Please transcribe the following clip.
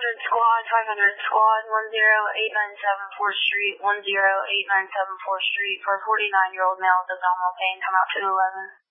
squad, 500 squad, 10897 4th Street, 10897 4th Street, for a 49-year-old male with abdominal pain, come out to 11.